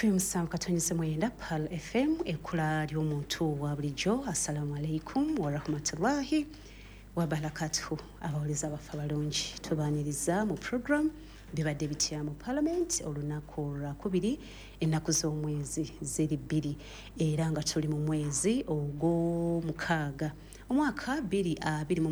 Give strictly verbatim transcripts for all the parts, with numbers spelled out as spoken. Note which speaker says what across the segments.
Speaker 1: kikumi musanvu katonyeze mwenda Pal F M ekula ly'omuntu wa bulijjo. Assalamu alaikum wa rahmatullahi wa barakatuhu. Abawuliriza baffe balungi tubaaniriza mu program bibadde bitya mu Parliament olunaku lwakubiri ennaku z'omwezi ziri bbiri era nga tuli mu mwezi ogw'omukaaga omwaka bbiri abiri mu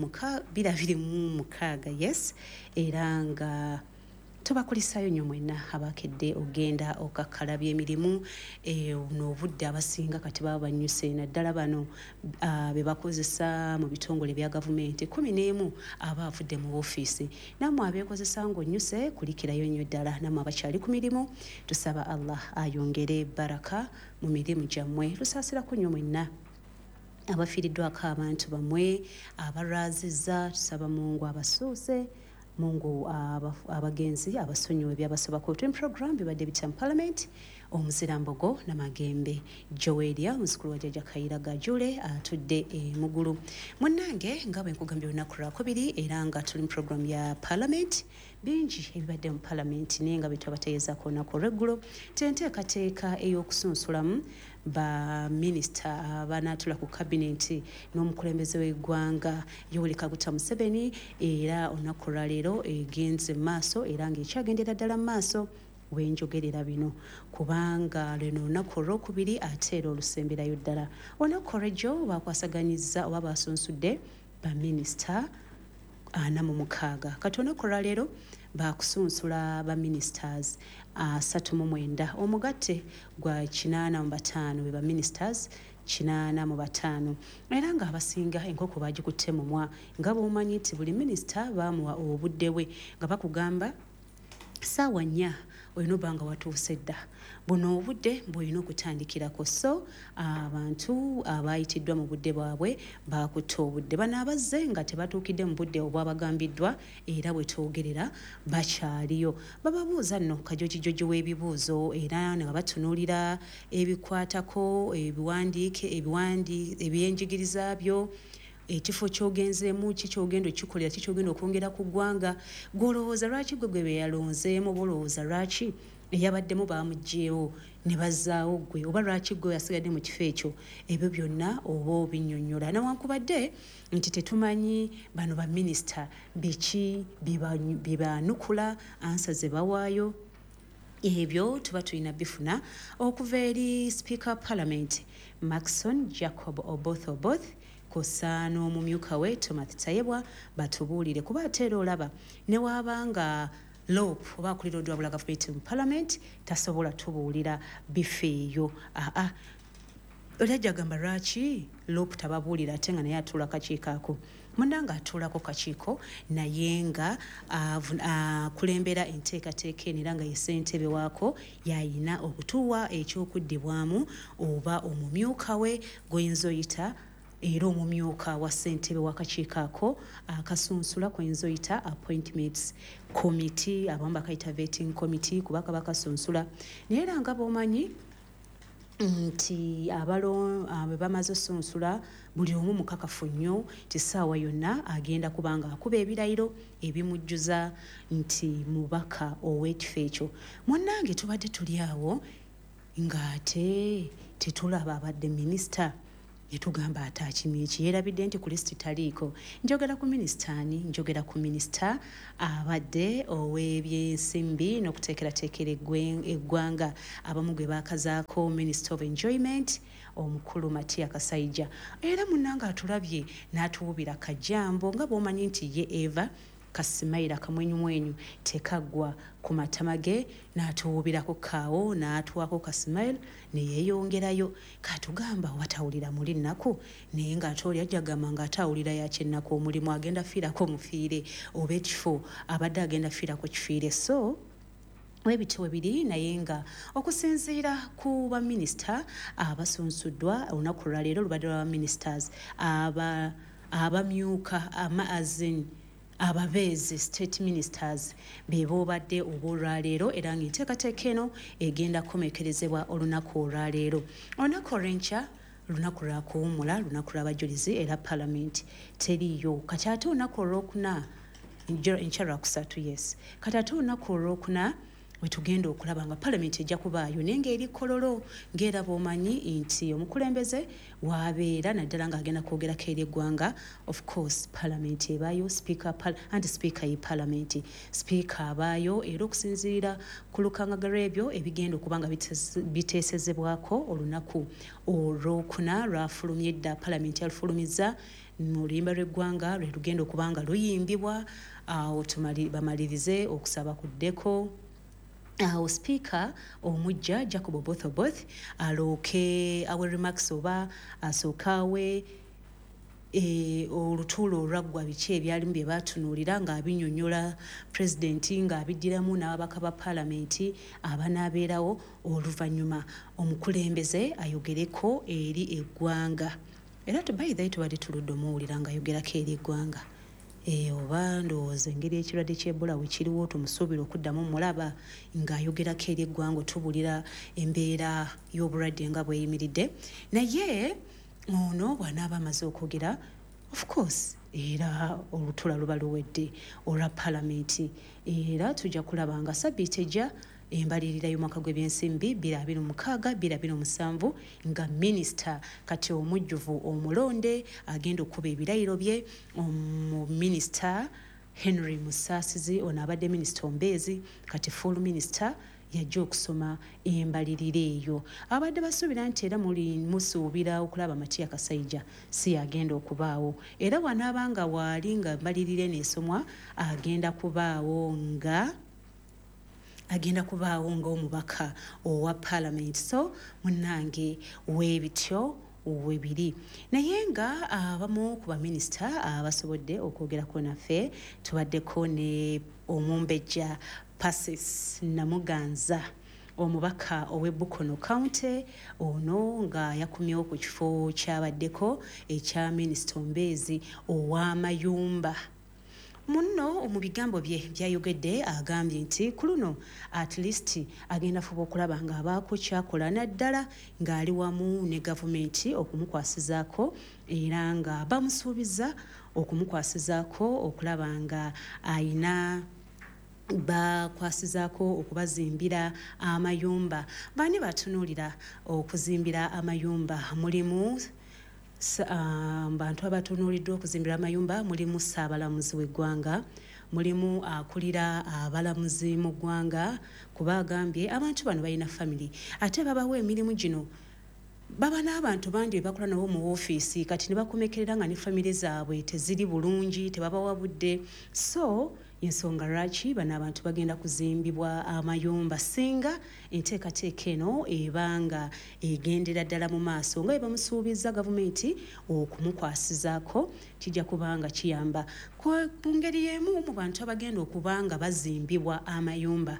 Speaker 1: mukaaga yes era nga tubakulisayo nnyo mwenna abakedde ogenda okakalabya emirimu e, n'obudde abasinga kati baba banyuse naddala bano uh, be bakozesa mu bitongole bya gavumenti kumi n'emu aba avudde mu ofiisi namwe abeekozesa ng'onnyuse kulikirayo nnyo ddala namwe abakyali ku mirimu tusaba Allah ayongere baraka mu mirimu gyammwe lusaasirako nnyo mwenna abafiiriddwako abantu bamwe abalwaziza tusaba Mungu abasuuse Mungu abagenzi abasonyiwe byabasobako twin program bibadde bitya mu Parliament omuzirambogo namagembe Joelia musikulu wa Jajja Kairaga Jule atudde e mugulu munnange nga bwe nkugambye olunaku lwakubiri era nga tuli mu program ya Parliament bingi ebibadde mu Parliament naye nga bwe twabategeezako olunaku olw'eggulo tenteekateeka ey'okusunsulamu ba minister abanaatula ku cabinet n'omukulembeze w'eggwanga Yoweri Kaguta Museveni era olunaku lwaleero egenze maaso era ng'ekyagendera ddala mu maaso wenjogerera bino kubanga leno olunaku olwokubiri ate era olusemberayo ddala olunaku olw'ejjo bakwasaganyizza oba basunsudde baminisita ana mu mukaaga kati olunaku olwaleero bakusunsula ba ministers asatu mu mwenda omugatte gwa kinaana mu bataano be ba ministers kinaana mu bataano era nga abasinga enkoko bagikutte mu mwa nga bw'omanyi nti buli minisita baamuwa obudde bwe nga bakugamba ssaawa nnya olina oba nga watuuse dda buno obudde bw'olina okutandikirako so abantu abaayitiddwa mu budde bwabwe baakutta obudde bano abazze nga tebatuukidde mu budde obwabagambiddwa era bwe twogerera bakyaliyo bababuuza nno kajojijoji w'ebibuuzo era ne batunuulira ebikwatako ebiwandiike ebiwandi ebyenjigiriza byo ekifo kyogenzeemu kikyogenda okikolera kikyogenda okwongera ku ggwanga gw'olowooza lwaki gwe gwe beyalonzeemu oba olowooza lwaki eyabaddemu baamuggyeewo ne bazzaawo gwe oba lwaki gwe yasigadde mu kifo ekyo ebyo byonna oba obinnyonnyola newankubadde nti tetumanyi bano baminisita biki bibaanukula ansa ze bawaayo ebyo tuba tulina bifuna okuva eri Speaker Parliament Maxson Jacob Oboth Oboth kosa n'omumyuka we Timothy Tayebwa batubuulire kuba ate era olaba ne waabanga lope oba akulira bula gavumenti mu Parliament tasobola tubuulira bifeeyo aa olajja gamba lwaki lope tababuulira ate nga naye atuula kakiiko ako munanga atuulako kakiiko naye nga akulembera enteekateeka eno era nga ye ssentebe waako yayina okutuwa ekyokuddibwamu oba omumyuka we gwenza oyita era omumyuka wa ssentebe w'akakiiko ako akasunsula kwenza oyita appointments committee abamu bakayita vetting committee kuba kaba kasunsula naye era nga bw'omanyi nti abalo bwe bamaze osunsula buli omu mukakafu nnyo ti ssaawa yonna agenda kubanga akuba ebirayiro ebimujjuza nti mubaka ow'ekifo ekyo munnange tubadde tuli awo ng'ate tetulaba abadde minisita yetugamba ate akimye eki yeerabidde nti ku lisiti taliiko njogera ku minisitaani njogera ku minisita abadde ow'ebyensimbi n'okuteekerateekera eggwanga abamu gwe baakazaako Minister of Enjoyment omukulu Matia Kasaija era munnanga atulabye n'atuwubira kajambo nga bw'omanyi nti ye Eva kasimayira kamwenyumwenyu tekaggwa ku matama ge n'atuwubirako kaawo n'atuwako kasimayira ne yeeyongerayo katugamba watawulira muli nnaku naye ng'ate oli ajja gamba ng'atawulira yakyennaku omulimu agenda fiirako mufiire oba ekifo abadde agenda fiirako kifiire so webiti webiri naye nga okusinziira ku baminisita abasunsuddwa olunaku lwaleero olubadde lwa baministers aba abamyuka amaazin ababeezi state ministers bebo badde obulwaleero era ng'enteekateeka eno egenda kukomekerezebwa olunaku olwaleero olunaku olw'enkya lunaku lwa kuwummula lunaku lw'abajulizi era Parliament teriyo kati ate olunaku olwokuna enkya lwakusatu yes kati ate olunaku olwokuna wetugenda okulaba nga parliament ejja kubaayo naye ng'eri kololo ng'era bw'omanyi nti omukulembeze wabeera naddala ng'agenda kwogerako eri eggwanga. Of course parliament ebaayo speaker anti speaker ye parliament speaker abaayo era okusinziira ku lukangagalo ebyo ebigenda okuba nga biteesezebwako olunaku olwokuna lwafulumye edda parliament yalufulumiza mu luyimba lw'eggwanga lwe lugenda okuba nga luyimbibwa awo bamalirize okusaba kuddeko. Awo speaker omujja Jacob Oboth Oboth alooke awe remarks oba asookawe e olutuulo olwaggwa biki ebyalimu bye baatunuulira ng'abinyonnyola pulezidenti ng'abiddiramu n'ababaka ba paalamenti abanaabeerawo oluvannyuma omukulembeze ayogereko eri eggwanga. Era tubayidhayo tubadde tuludde omuwulira ng'ayogerako eri eggwanga. E oba ndowooza engeri ekirwadde ky'Ebola we kiriwo tumusuubira okuddamu mulaba ng'ayogerako eri eggwanga otubulira embeera y'obulwadde nga bweyimiridde. Naye ono bw'anaaba amaze okwogera of course era olutula luba luwedde olwa paalamenti era tujja kulaba nga sabbiiti ejja embalirira y'omwaka gw'ebyensimbi bbiri abiri mukaaga bbiri abiri musanvu nga minisita kati omujjuvu omulonde agenda okuba ebirayiro bye omuminisita Henry Musaasizi ono abadde minisita ombeezi kati full minisita yajja okusoma embalirira eyo. Abadde basuubira nti era muli musuubira okulaba Matiya Kasaija si agenda okubaawo era wanaaba nga waali nga mbalirira n'esomwa agenda kubaawo nga agenda kubaawo ng'omubaka owa parliament. So munnange weebityo webiri. Naye nga abamu ku baminisita abasobodde okwogerako naffe tubaddeko ne Omumbejja Pacis Namuganza omubaka ow'e Bukono County ono nga yakumyewo ku kifo kyabaddeko ekya minisita ombeezi ow'amayumba. Muno mu bigambo bye byayogedde agambye nti ku luno at least agenda fuba okulaba ng'abaako kyakola naddala ng'ali wamu ne gavumenti okumukwasizaako era nga bamusuubiza okumukwasizaako okulaba nga ayina bakwasizaako okubazimbira amayumba. Baani batunuulira okuzimbira amayumba mulimu Um, bantu abatunuuliddwa okuzimbira amayumba mulimu Ssaabalamuzi w'eggwanga mulimu akulira abalamuzi mu ggwanga kuba agambye abantu bano balina family ate babawo emirimu gino baba n'abantu bangi bakola nabo mu woofiisi kati ne bakomekerera nga ne family zaabwe teziri bulungi tebabawa budde. So ensonga lwaki bano abantu bagenda kuzimbibwa amayumba singa enteekateeka eno ebanga egendera ddala mu maaso nga bamusuubiza gavumenti okumukwasizaako kijja kubanga kiyamba ku ngeri y'emu mu bantu abagenda okubanga bazimbibwa amayumba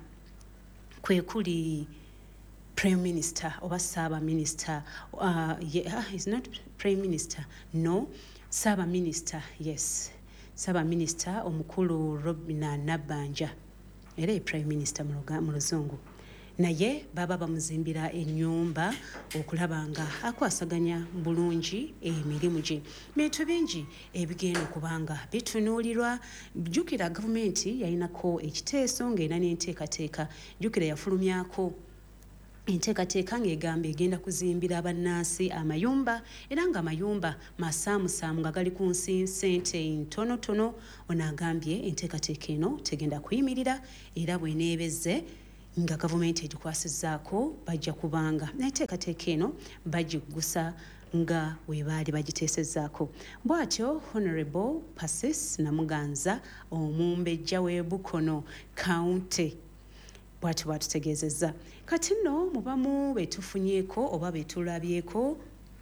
Speaker 1: kwe kuli Prime Minister oba Ssaaba Minister uh, yeah, he's not Prime Minister no Ssaaba Minister yes Saba Minister omukulu Robina Nabbanja era e Prime Minister mu luzungu naye baba bamuzimbira ennyumba okulaba nga akwasaganya bulungi emirimu gye. Bintu bingi ebigenda okubanga bitunuulirwa. Jjukira gavumenti yayinako ekiteeso ng'erina n'enteekateeka jjukira yafulumyako enteekateeka ng'egamba egenda kuzimbira bannansi amayumba era nga amayumba masaamusaamu nga gali ku nsi ssente ntonotono. Ono agambye enteekateeka eno tegenda kuyimirira era bw'eneebeze nga gavumenti egikwasizzaako bajja kubanga enteekateeka eno bagiggusa nga we baali bagiteesezzaako. Bw'atyo Honorable Pacis Namuganza Omumbejja w'e Bukono County bw'atyo bw'atutegeezezza. Kati nno mu bamu betufunyeeko oba betulabyeko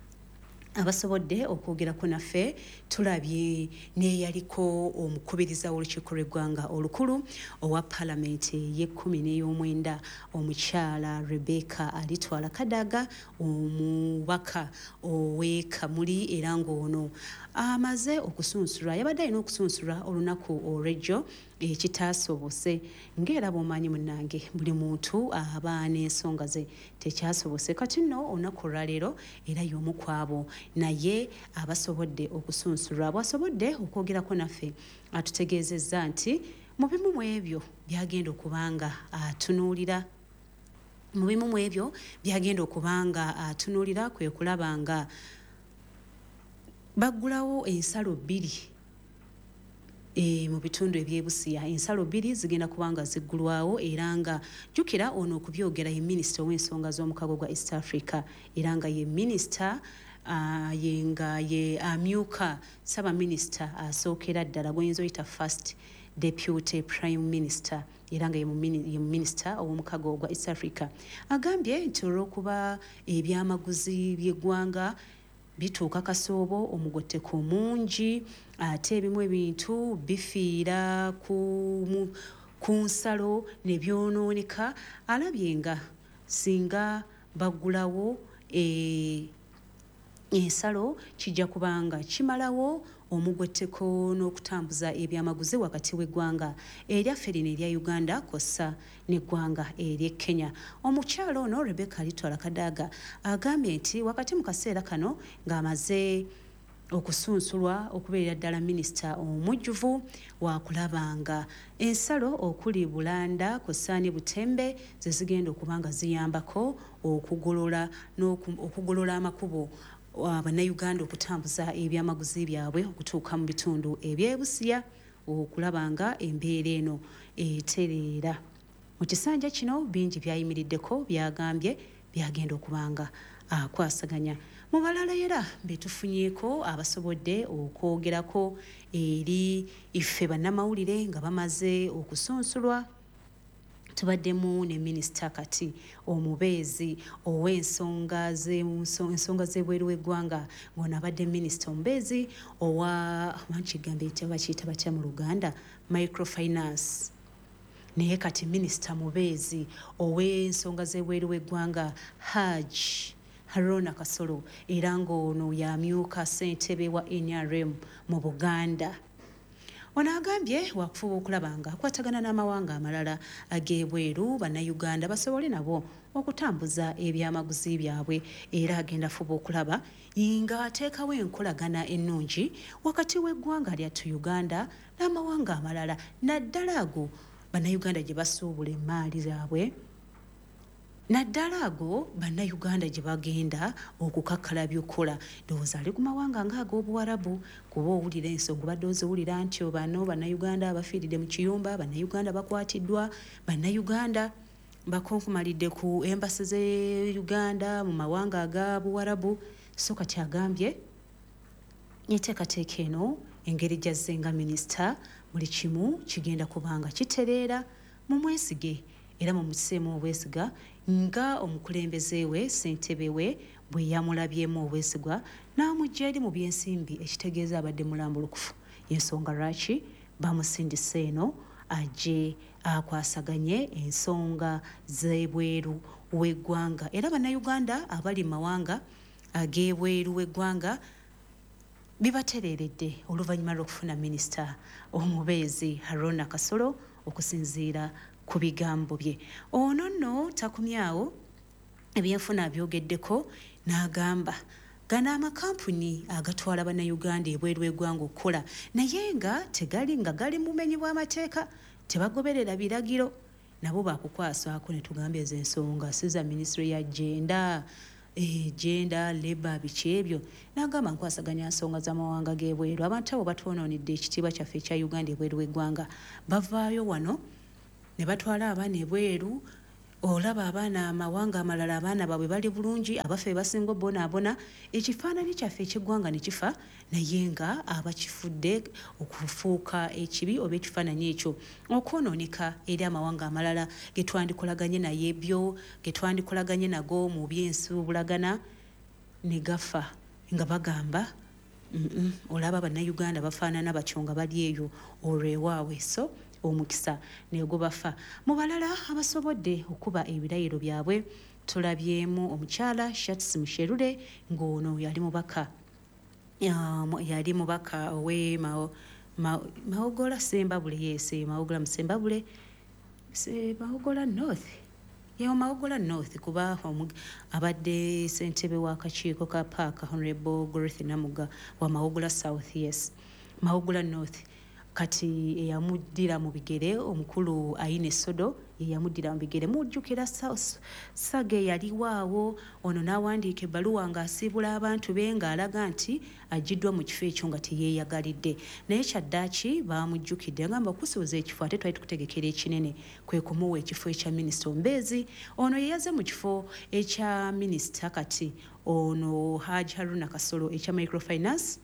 Speaker 1: abasobodde okwogerako naffe tulabye neeyaliko omukubiriza w'olukiiko lw'eggwanga olukulu owa paalamenti y'ekkumi n'ey'omwenda omukyala Rebecca Alitwala Kadaga omubaka ow'e Kamuli era ng'ono amaze okusunsulwa yabadde alina okusunsulwa olunaku olw'ejjo ekitaasobose ng'era bw'omanyi munnange buli muntu aba n'ensonga ze tekyasobose. Kati nno olunaku olwaleero era y'omu ku abo naye abasobodde okusunsulwa bw'asobodde okwogerako naffe atutegeezezza nti mu bimu mu ebyo byagenda okubanga atunuulira mu bimu mu ebyo byagenda okubanga atunuulira kwe kulaba nga baggulawo ensalo bbiri e, mu bitundu ebyebusiya ensalo bbiri zigenda kubanga ziggulwawo era nga jjukira ono okubyogera ye minisita w'ensonga z'omukago gwa East Africa era nga ye minisita uh, ye nga ye amyuka saba minisita asookera ddala gwenyiza oyita first deputy prime minister era nga ye minisita ow'omukago gwa East Africa agambye nti olw'okuba ebyamaguzi by'eggwanga bituuka kasoobo omugotteko mungi ate ebimu ebintu bifiira ku, ku nsalo ne byonooneka alabye nga singa baggulawo e, ensalo kijja kubanga kimalawo omugwetteko n'okutambuza ebyamaguzi wakati w'eggwanga eryaffe lino erya Uganda kossa n'eggwanga ery'e Kenya. Omukyalo ono Rebecca Litwala Kadaga agambye nti wakati mu kaseera kano ng'amaze okusunsulwa okubeera ddala minisita omujjuvu wakulabanga ensalo okuli Bulanda kossa ne Butembe ze zigenda okubanga ziyambako okugolola n'okugolola amakubo Bannayuganda okutambuza ebyamaguzi byabwe okutuuka mu bitundu ebyebusiya okulaba nga embeera eno etereera. Mu kisanja kino bingi byayimiriddeko byagambye byagenda okubanga akwasaganya. Mu balala era betufunyeeko abasobodde okwogerako eri iffe bannamawulire nga bamaze okusunsulwa tubaddemu ne minisita kati omubeezi ow'ensonga ensonga z'ebweru w'eggwanga ng'ono abadde minisita omubeezi owa wankigambe ekyo bakiyita batya mu Luganda microfinance naye kati minisita mubeezi ow'ensonga z'ebweru w'eggwanga Hajj Haruna Kasolo era ng'ono yamyuka ssentebe wa N R M mu Buganda. Ono agambye wakufuba okulaba nga akwatagana n'amawanga amalala ag'ebweru bannayuganda basobole nabo okutambuza ebyamaguzi byabwe era agenda fuba okulaba nga ateekawo enkolagana ennungi wakati w'eggwanga lyattu Uganda n'amawanga amalala naddala ago bannayuganda gye basuubula emmaali zaabwe naddala ago bannayuganda gye bagenda okukakkala by'okukola ndowooza ali ku mawanga ng'ag'obuwarabu kuba owulira ensonga obadde oziwulira nti bano bannayuganda abafiiridde mu kiyumba bannayuganda bakwatiddwa bannayuganda bakonkumalidde ku embasi z'e Uganda mu mawanga ag'obuwarabu so kati agambye enteekateeka eno engeri gyazze nga minisita buli kimu kigenda kubanga kitereera mu mwesige era mu museemu obwesiga nga omukulembeze we ssentebe we bwe yamulabyemu obwesigwa n'amujja eri mu by'ensimbi ekitegeeza abadde mulambulukufu y'ensonga lwaki bamusindise eno ajje akwasaganye ensonga z'ebweru w'eggwanga era bannayuganda abali mu mawanga ag'ebweru w'eggwanga bibatereeredde oluvannyuma lw'okufuna minisita omubeezi Haruna Kasolo okusinziira ku bigambo bye. Ono nno takumyawo ebyenfuna byogeddeko n'agamba gana amakampuni agatwala bannayuganda ebweru w'eggwanga okukola naye nga tegali nga gali mumenyi bw'amateeka tebagoberera biragiro nabo bakukwasako ne tugamba ezo ensonga si za minisitule ya genda eh, genda labour biki ebyo n'agamba nkwasaganya nsonga z'amawanga g'ebweru abantu abo batwonoonedde ekitiibwa kyaffe ekya Uganda ebweru w'eggwanga bavaayo wano ne batwala abaana ebweru olaba abaana amawanga amalala abaana baabwe bali bulungi abaffe basinga bonaabona ekifaananyi kyaffe eky'eggwanga ne kifa naye nga abakifudde okufuuka ekibi oba ekifaananyi ekyo okwonooneka eri amawanga amalala ge twandikolaganye naye ebyo ge twandikolaganye nago mu byensuubulagana ne gafa nga bagamba mm -mm, olaba bannayuganda bafaanana batyo nga bali eyo olwewaabwe so omukisa nego bafa mu balala abasobodde okuba ebirayiro byabwe tulabyemu omukyala Shatsi Musherure ng'ono yali mubaka yali mubaka owe Mawogola Sembabule yese Mawogola Musembabule se Mawogola North yewo Mawogola North kuba abadde ssentebe w'akakiiko ka paaka Honorable Dorothy Namuga wa Mawogola South yes Mawogola North kati eyamuddira mu bigere omukulu Aine Sodo yeyamuddira mu bigere. Mujjukira Sage yaliwaawo ono n'awandiika ebbaluwa ng'asiibula abantu be ng'alaga nti agiddwa mu kifo ekyo nga teyeeyagalidde. Naye kyaddaaki baamujjukidde ngamba okusuuza ekifo ate twali tukutegekera ekinene kwe kumuwa ekifo ekya minisita Ombezi. Ono yeyaze mu kifo ekya minisita kati ono Haji Haruna Kasolo ekya microfinance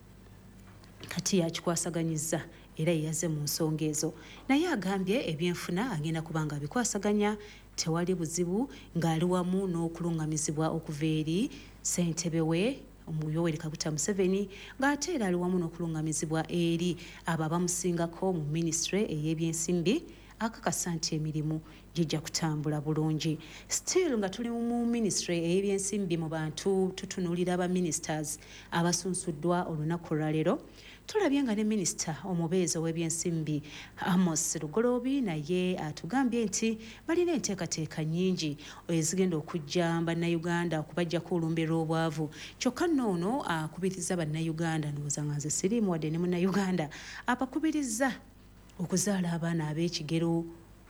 Speaker 1: kati yakikwasaganyizza era yeyaze mu nsonga ezo. Naye agambye ebyenfuna agenda kubanga bikwasaganya, tewali buzibu ng'ali wamu n'okulungamizibwa okuva eri ssentebe we Yoweri Kaguta Museveni, ng'ate era ali wamu n'okulungamizibwa eri abo abamusingako mu minisitule ey'ebyensimbi akakasa nti emirimu gijja kutambula bulungi. Still nga tuli mu minisitule ey'ebyensimbi mu bantu tutunuulira aba ministers abasunsuddwa olunaku lwaleero, tulabye nga ne minisita omubeezi ow'ebyensimbi Amos Lugoloobi naye atugambye nti balina enteekateeka nnyingi ezigenda okujja bannayuganda okubajjako olumbe lw'obwavu. Kyokka noono akubiriza bannayuganda, ndowooza nga nze siriimu wadde ne munnayuganda, abakubiriza okuzaala abaana ab'ekigero.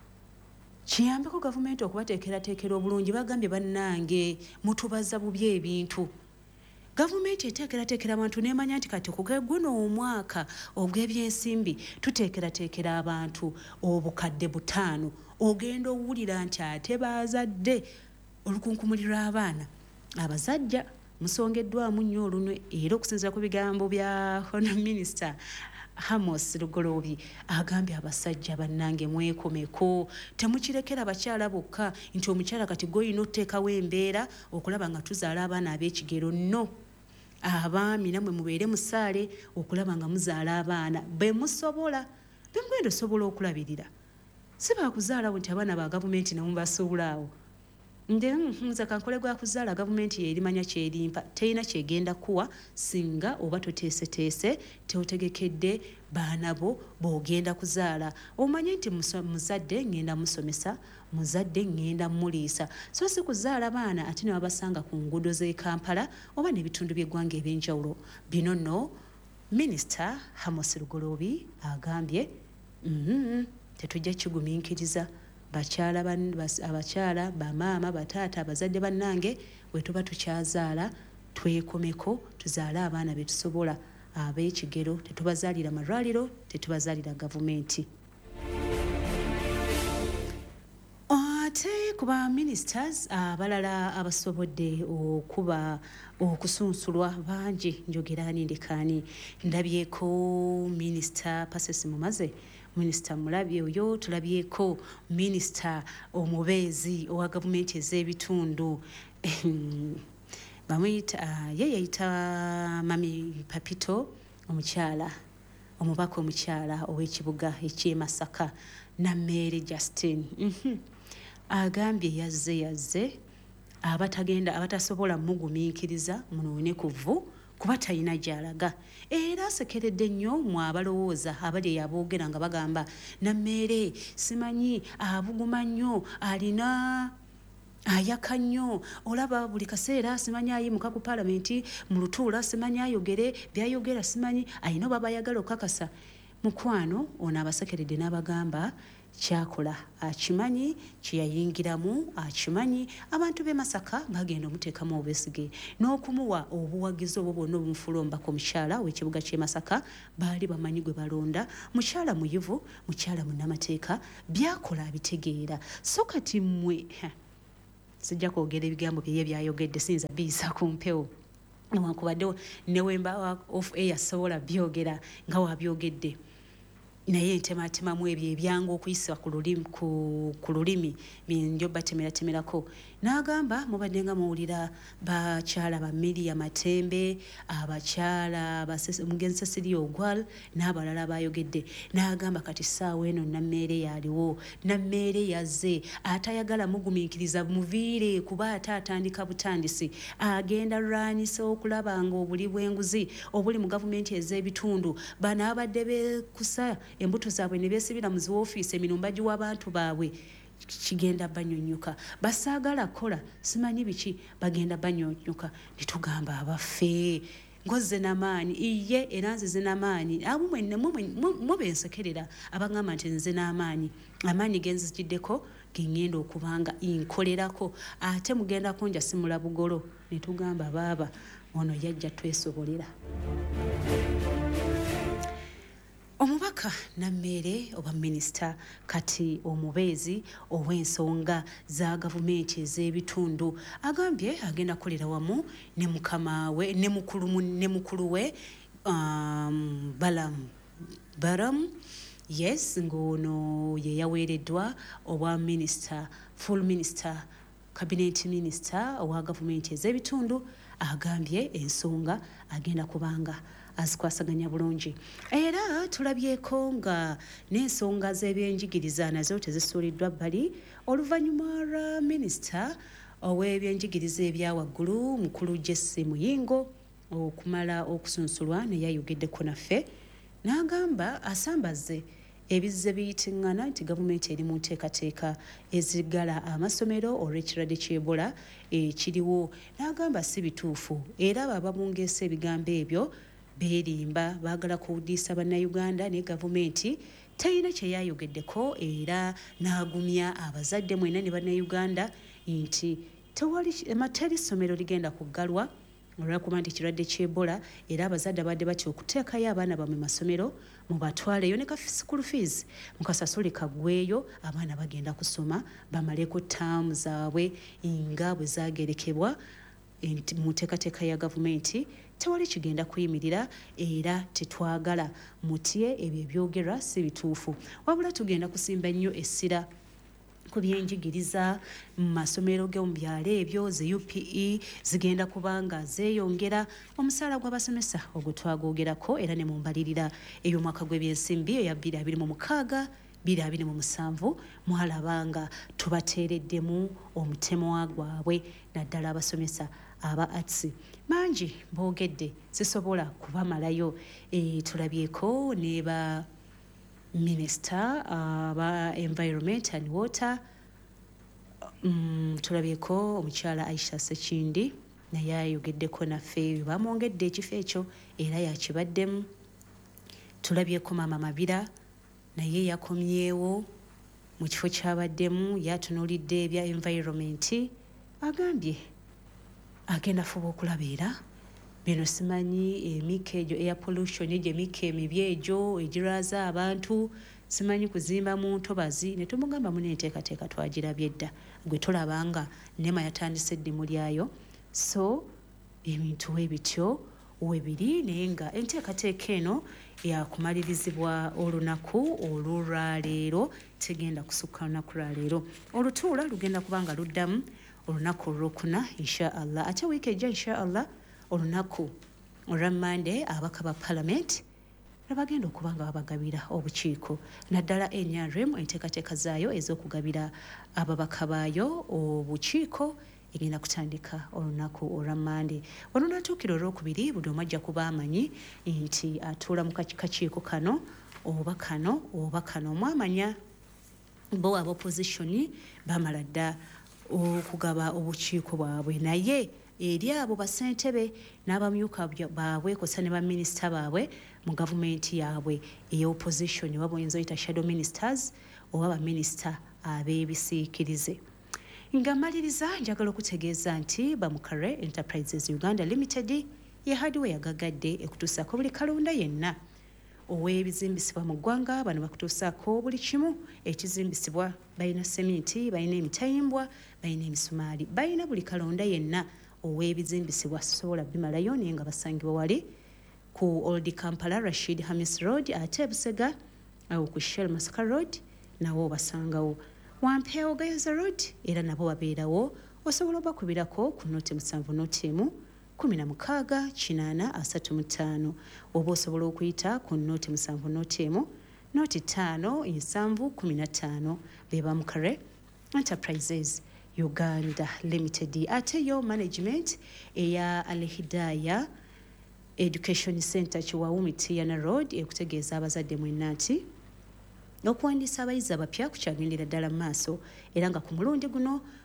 Speaker 1: Kiyambeko gavumenti okubateekerateekera obulungi. Bagambye bannange mutubaza bubi ebintu. Gavumenti eteekerateekera abantu n'emanya nti kati guno omwaka ogw'ebyensimbi tuteekerateekera abantu obukadde butaano. Ogenda owulira nti ate baazadde olukunkumuli lw'abaana abazajja musongeddwamu nnyo olunwe. Era okusinziira ku bigambo bya Honourable Minister Amos Lugoloobi agambye abasajja bannange mwekomeko, temukirekera abakyala bokka nti omukyala kati goyina oteekawo embeera okulaba nga tuzaala abaana ab'ekigero. No, abaami namwe mubeere musaale okulaba nga muzaala abaana be musobola, be mugenda osobola okulabirira. Si baakuzaalawo nti abaana ba gavumenti ne mubasuulaawo. Nde nza kankole gwa kuzaala gavumenti yerimanya kyerimpa, terina kyegenda kuwa singa oba toteeseteese teotegekedde baana bo b'ogenda kuzaala. Omanye nti muzadde ngenda musomesa, muzadde ngenda muliisa. So si kuzaala baana ate ne babasanga ku nguudo z'e Kampala oba n'ebitundu by'eggwanga eby'enjawulo. Bino nno Minisita Amos Lugoloobi agambye mm-hmm, tetujja kigumiikiriza. Bakyala abakyala bamaama bataata abazadde bannange bwe tuba tukyazaala twekomeko tuzaale abaana be tusobola ab'ekigero. Tetubazaalira malwaliro, tetubazaalira gavumenti. Ate ku ba ministers abalala abasobodde okuba okusunsulwa bangi njogera ani ndekaani. Ndabyeko Minisita Paces Mumaze, Minisita Mulabi oyo, tulabyeko Minisita omubeezi owa gavumenti ez'ebitundu bamuyita uh, ye yayita Mami Papito omukyala omubaka omukyala ow'ekibuga eky'e Masaka Nammeere Justin. mm-hmm. Agambye yazze yazze abatagenda abatasobola mugumiikiriza munoone kuvu kuba talina gy'alaga. Era asekeredde nnyo mu abalowooza abali aboogera nga bagamba Nammeere simanyi abuguma nnyo, alina ayaka nnyo, olaba buli kaseera simanyi ayimuka ku paalamenti mu lutuula, simanyi ayogere byayogera, simanyi ayina baba ayagala okakasa. Mukwano ono abasekeredde n'abagamba kyakola akimanyi, kyeyayingiramu akimanyi. Abantu b'e Masaka bagenda omuteekamu obwesige n'okumuwa obuwagizi obwo bwonna obumufuula omubaka omukyala w'ekibuga ky'e Masaka. Baali bamanyi gwe balonda, mukyala muyivu, mukyala munnamateeka, byakola abitegeera. So kati mmwe sijja kwogera ebigambo bye byayogedde, siyinza biyisa ku mpewo newankubadde newemba off air sobola byogera nga wabyogedde. Naye ntematemamu ebyo ebyanga okuyisa ku lulimi ku, ku lulimi njoba temera temerako. N'agamba mubadde nga muwulira bakyala ba Miriam Matembe, abakyala omugenzi Cecilia Ogwal n'abalala bayogedde. N'agamba kati ssaawa eno Nammeere yaliwo, Nammeere yazze atayagala mugumiikiriza muviire kuba ate atandika butandisi agenda lwanyisa okulaba nga obuli bw'enguzi obuli mu gavumenti ez'ebitundu bano abadde beekusa embuto zaabwe ne beesibira mu ziwoofiisi emirumba giw'abantu baabwe kigenda banyonyoka. Basaagala kola simanyi biki bagenda banyonyoka. Netugamba abaffe ngoze n'amaanyi iye era nze n'amaanyi abo mwenna mubensekerera abangamba nti nze n'amaanyi amaanyi genzikiddeko gengenda okubanga inkolerako ate mugenda kunja simula bugolo ne tugamba baaba ono yajja twesobolera. Omubaka Nammeere oba minisita kati omubeezi ow'ensonga za gavumenti ez'ebitundu agambye agenda kukolera wamu ne mukama we ne mukulu ne mukulu we um, Balaam Balaam yes ngono ye yaweereddwa obwa minisita full minister cabinet minister owa gavumenti ez'ebitundu agambye ensonga agenda kubanga azikwasaganya bulungi era tulabyeko nga n'ensonga z'ebyenjigiriza nazo tezisuuliddwa bbali oluvannyuma lwa minisita ow'ebyenjigiriza ebya waggulu mukulu Jesse Muyingo okumala okusunsulwa ne yayogeddeko naffe n'agamba asambaze ebizze biyitiŋŋana nti gavumenti eri mu nteekateeka ezigala amasomero olw'ekirwadde ky'Ebola ekiriwo n'agamba si bituufu era baba bungeesa ebigambo ebyo beerimba baagala kuwudiisa bannayuganda ne gavumenti talina kye yayogeddeko era n'agumya abazadde mwena ne bannayuganda nti tewali ssomero ligenda kuggalwa olwakuba nti ekirwadde ky'Ebola era abazadde abadde batya okuteekayo abaana bamwe masomero mubatwaleyo ne school fees mukasasule kaggweeyo abaana bagenda kusoma bamaleko ttaamu zaabwe nga bwe zaagerekebwa mu nteekateeka ya gavumenti tewali kigenda kuyimirira era tetwagala mutye ebyo ebyogerwa si bituufu wabula tugenda kusimba nnyo essira ku byenjigiriza mu masomero ge mu byalo ebyo ze U P E zigenda kubanga zeeyongera omusaala gw'abasomesa ogwo twagoogerako era ne mu mbalirira ey'omwaka gw'ebyensimbi eya bbiri abiri mu mukaaga bbiri abiri mu musanvu mwalabanga tubateereddemu omutemo gwabwe naddala abasomesa aba arts mangi boogedde zisobola kubamalayo e, tulabyeko ne ba Minister aba uh, Environment and Water um, tulabyeko omukyala Aisha Sekindi naye ayogeddeko naffe bamwongedde ekifo ekyo era yakibaddemu. Tulabyeko Maama Mabira naye yakomyewo mu kifo kyabaddemu yatunuulidde ebya environment agambye agenda fuba okulabeera bino simanyi emika egyo air pollution egyo emika emibi egyo egirwaza abantu simanyi kuzimba mu ntobazi ne tumugamba mu n'enteekateeka twagirabye dda gwe tulabanga nema yatandise eddimu lyayo so ebintu webityo webiri naye nga enteekateeka eno yakumalirizibwa olunaku olwolwaleero tegenda kusukka lunaku lwaleero olutuula lugenda kubanga luddamu olunaku olwokuna insha Allah ate wiiki ejja insha Allah olunaku olwa Monday abaka ba Parliament bagenda okubanga babagabira obukiiko naddala N R M enteekateeka zaayo ez'okugabira ababaka baayo obukiiko egenda kutandika olunaku olwa Monday. Wano natuukira olwokubiri buli omu ajja kuba amanyi nti atuula mu kakiiko kano oba kano oba kano mwamanya bo aba opposition bamala dda okugaba obukiiko bwabwe naye eri abo basentebe n'abamyuka baabwe kosa ne baminisita baabwe mu gavumenti yaabwe ey'opposition waba oyinza oyita shadow ministers oba baminisita ab'ebisiikirize. Nga maliriza njagala okutegeeza nti Bamukare Enterprises Uganda Limited ye hardware yagagadde ekutuusako buli kalonda yenna ow'ebizimbisibwa mu ggwanga bano bakutuusaako buli kimu ekizimbisibwa balina seminti balina emitayimbwa balina emisumaali balina buli kalonda yenna ow'ebizimbisibwa sobola bimalayo naye nga basangibwa wali ku Old Kampala Rashid Hamis Road ate Busega awo ku Shell Masaka Road nawo basangawo Wampeewo Gayoza Road era nabo babeerawo osobola bakubirako ku noti musanvu noti emu kumi na mukaaga kinaana asatu mu ttaano oba osobola okuyita ku noti musanvu noti emu noti ttaano ensanvu kumi na ttaano be Bamukare Enterprises Uganda Limited ate yo management eya Al-Hidayah Education Center Chiwawumi Tiana Road ekutegeeza abazadde mwenna nti okuwandiisa abayizi abapya kukyagendera ddala mu maaso era nga ku mulundi guno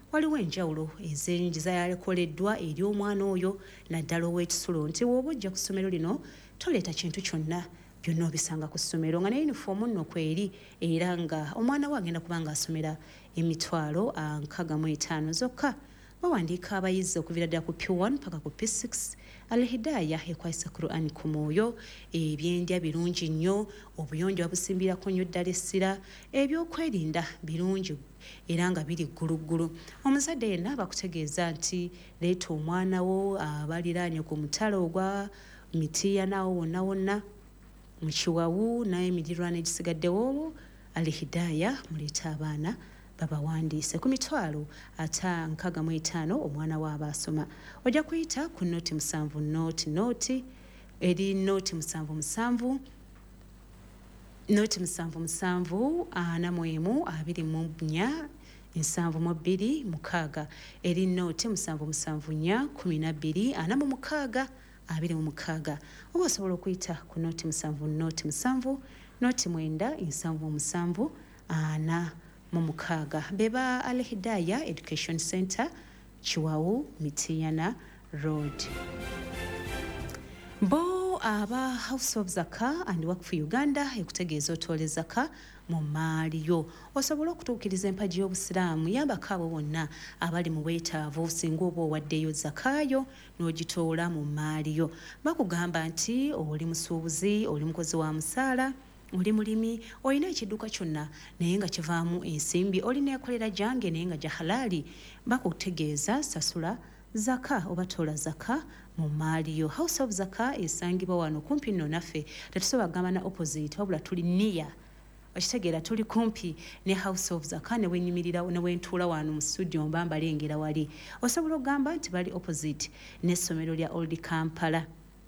Speaker 1: waliwo enjawulo ez'enjiza yakoleddwa eri omwana oyo naddala ow'ekisulo nti w'oba ojja ku ssomero lino toleeta kintu kyonna byonna obisanga ku ssomero nga ne yunifoomu nno kweri era nga omwana we agenda kubanga asomera emitwalo nkaaga mu etaano zokka. Bawandiika abayizi okuviira ddala ku P one paka ku P six. Al-Hidaya ekwayisa Qur'an ku mwoyo, ebyendya birungi nnyo, obuyonjo babusimbirako nnyo ddala essira, ebyokwerinda birungi era nga biri gguluggulu. Omuzadde yenna bakutegeeza nti leeta omwana wo abaliraanye ku mutalo ogwa Mityana wonna wonna mu Kiwawu n'emirirwano egisigaddewo. Al-Hidaya muleeta abaana babawandiise ku mitwalo ata nkaaga mu etaano omwana waaba asoma. Ojja kuyita ku nooti musanvu nooti nooti eri nooti musanvu musanvu nooti musanvu musanvu ana mu emu abiri mu nnya nsanvu mu bbiri mukaaga eri nooti musanvu musanvu nnya kumi na bbiri ana mu mukaaga abiri mu mukaaga. Oba osobola okuyita ku nooti musanvu nooti musanvu nooti mwenda nsanvu mu musanvu ana mu mukaaga. Beba Al-Hidaya Education Center, Kiwawu, Mityana Road. Bo aba House of Zaka and Waqf Uganda ekutegeeza otwole zaka mu maali yo. Osobola okutuukiriza empagi y'Obusiraamu yambako abo bonna abali mu bwetaavu singa oba owaddeyo zakaayo n'ogitoola mu maali yo. Bakugamba nti oli musuubuzi, oli mukozi wa musaala, oli mulimi, olina ekidduka kyonna naye nga kivaamu ensimbi, olina ekolera jange naye nga gya halaali, bakutegeeza sasula zaka oba toola zaka mu maali yo. House of Zaka esangibwa wano kumpi nno naffe, tetusobola kugamba na opposite wabula tuli near. Okitegeera tuli kumpi ne House of Zaka ne wenyimirira ne wentuula wano mu studio mba mbalengera wali. Osobola okugamba nti bali opposite n'essomero lya Old Kampala.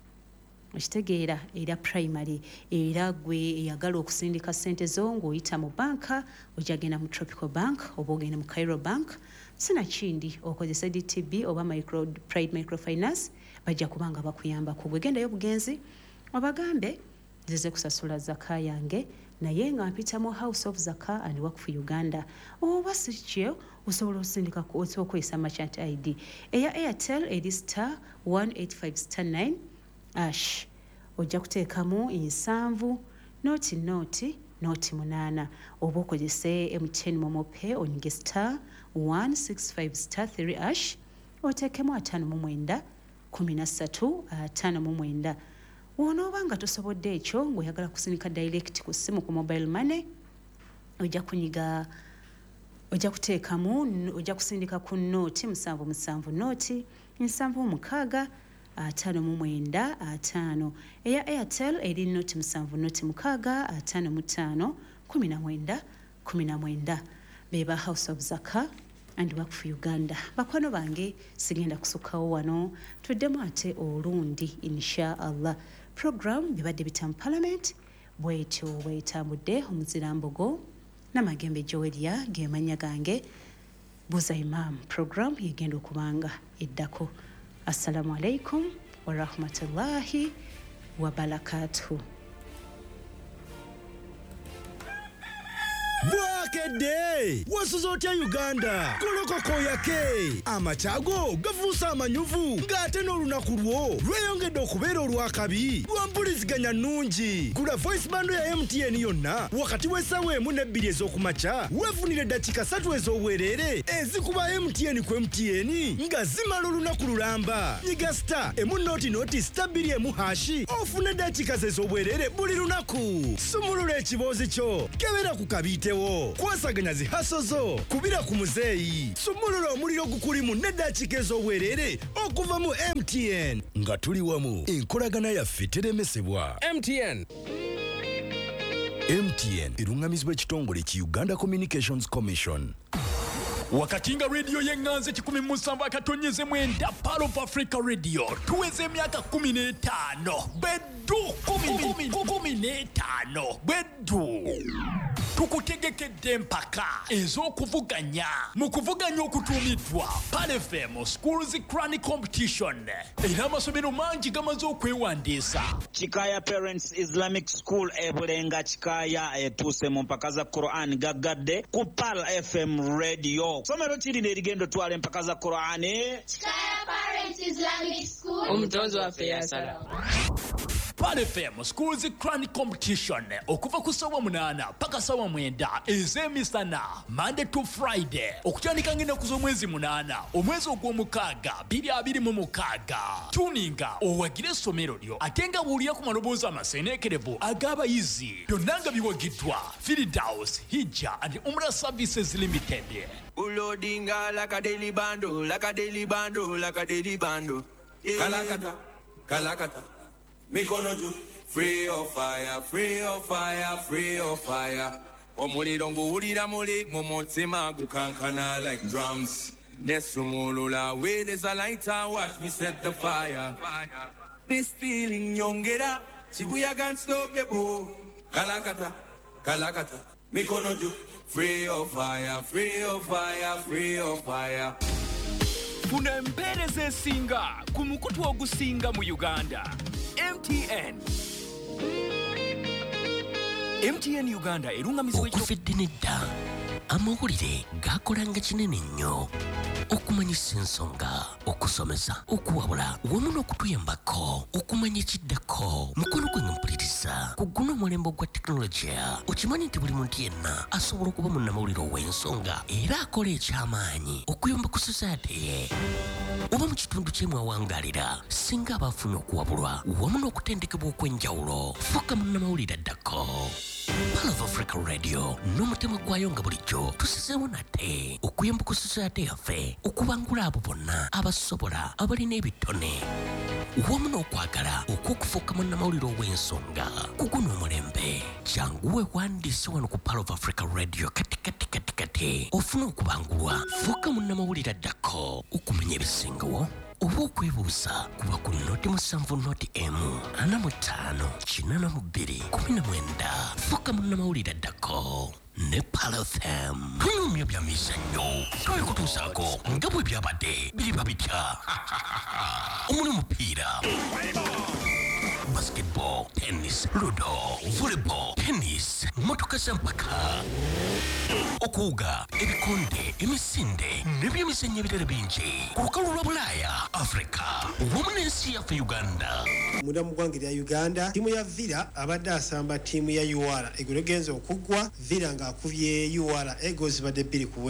Speaker 1: Okitegeera era primary era gwe eyagala okusindika ssente zo ng'oyita mu banka ojja genda mu Tropical Bank oba ogenda mu Cairo Bank, sina kindi okozesa D T B oba micro Pride Microfinance bajja kubanga bakuyambako. Bwe gendayo bugenzi obagambe nzize kusasula zaka yange naye nga mpita mu House of Zaka and Waqf Uganda. Oba si kyo osobola okusindika okozesa merchant I D eya Airtel eri star one eight five star nine ash ojja kuteekamu ensanvu nooti nooti nooti munaana oba okozese M T N momope onyige star one six five star three ash oteekemu ataano mu mwenda kumi na ssatu ataano mu mwenda. Wonooba nga tosobodde ekyo ng'oyagala kusindika direct ku ssimu ku mobile money ojja kunyiga ojja kuteekamu ojja kusindika ku nooti musanvu musanvu nooti nsanvu mukaaga ataano mu mwenda ataano. Eya Airtel eri nooti musanvu nooti mukaaga ataano mu ttaano kumi na mwenda kumi na mwenda. Beba House of Zaka and Waqf Uganda. Bakwano bange sigenda kusukkawo wano tuddemu ate olundi insha Allah. Program bibadde bitamu Parliament bwetyo bwetambudde omuzirambogo n'amagembe Joelia gemanya gange Buza Imam. Program yegenda okubanga eddako. Assalamu alaikum wa rahmatullahi wa barakatuhu.
Speaker 2: Bwakedde wasuzotya Uganda kolokoko yake amachago gafuusa amanyuvu ng'ate n'olunaku lwo lweyongedde okubeera olwakabi lwampuliziganya nnungi. Gula voice bando ya M T N yonna wakati w'essaawa emu n'ebbiri ez'okumakya weefunire eddakiika ssatu ez'obwereere ezikuba M T N ku M T N nga zimala olunaku lulamba. Nyiga star emu nooti nooti star bbiri emu hashi ofune eddakiika ze ez'obwereere buli lunaku. Sumulula ekiboozi kyo kebera ku kabiite kwasaganya zihaso zo kubira ku muzeeyi. Sumulula omuliro gukulimu n'eddakiika ez'obwereere okuva mu M T N nga tuli wamu enkolagana yaffe teremesebwa.
Speaker 3: M T N
Speaker 2: M T N erungamizibwa ekitongole ki Uganda Communications Commission.
Speaker 3: Wakatinga radio yenganze kikumi musanvu akatonyeze mwenda Pearl of Africa Radio tuweze emyaka kumi n'etaano beddu kumi kumi n'etaano beddu tukutegekedde empaka ez'okuvuganya mu kuvuganya okutuumiddwa Pal F M Schools Crown Competition era amasomero mangi gamaze okwewandiisa.
Speaker 4: Chikaya Parents Islamic School ebulenga Chikaya etuuse mu mpaka za Quran gaggadde ku Pal F M Radio. Somero kirina erigendo twala empaka za Quran.
Speaker 5: Chikaya Parents Islamic School
Speaker 6: omutonzi waffe yasala.
Speaker 3: Pal F M Schools Crown Competition okuva ku ssaawa munaana paka ssaawa mwenda ez'emisana Monday to Friday okutandika ng'ennaku z'omwezi munaana omwezi ogw'omukaaga bbiri abiri mu mukaaga. Tuninga owagire essomero lyo ate nga buulira ku maloboozi amaseeneekerevu ag'abayizi byonna nga biwagiddwa Firdaus Hijja and Umrah Services Limited.
Speaker 7: Ulodinga like a daily bando, like a daily bando, like a daily bando. Kalakata, Kalakata. Mikonoju, free of fire, free of fire, free of fire. Omulidongo ulira muli, momotima gukankana like drums. Nesumulula, where there's a lighter, watch me set the fire. This feeling yongera, Shibuya can't stop the bow. Kalakata, Kalakata. Mikonoju, free of fire, free of fire, free of fire.
Speaker 8: Funa empereze singa kumukutu ogusinga mu Uganda. M T N M T N Uganda erungamizibwa
Speaker 9: okufidinidda amawulire gakolanga kinene nnyo okumanyisa ensonga okusomesa okuwabula wamu n'okutuyambako okumanya ekiddako mukono gwe nga mpuliriza ku guno omulembe gwa tekinologiya okimanyi nti buli muntu yenna asobola okuba munnamawulire ow'ensonga era akola eky'amaanyi okuyamba ku society ye oba mu kitundu kyemwawangalira singa abafuna okuwabulwa wamu n'okutendekebwa okw'enjawulo fuuka munnamawulire addako. Pal of Africa Radio n'omutima gwayo nga bulijjo tusizeewo nate okuyamba ku society yaffe okubangula abo bonna abasobola abalina ebitone wamu n'okwagala okw'okufuuka munnamawulire ow'ensonga ku guno omulembe. Janguwe wandiise wano ku Pal of Africa Radio kati kati kati kati ofuna okubangulwa fuuka munnamawulire addako okumanya ebisingawo oba okwebuuza kuba ku noti musanvu noti emu ana mu ttaano kinaana mu bbiri kumi na mwenda fuuka munnamawulire addako ne Pal F M. Tunyumya bya mizannyo twekutuusaako nga bwe byabadde biriba bitya omuli mupiira, basketball, tennis, ludo, volleyball, tennis, motoka z'empaka, okuwuga, ebikonde, emisinde n'ebyemizannyo ebirala bingi ku lukalu lwa Bulaaya, Africa wamu n'ensi yaffe Uganda.
Speaker 10: Munda mu ggwanga lya Uganda ttiimu ya Villa abadde asamba ttiimu ya U R A egolo genza okuggwa Villa ng'akubye U R A egozi badde bbiri ku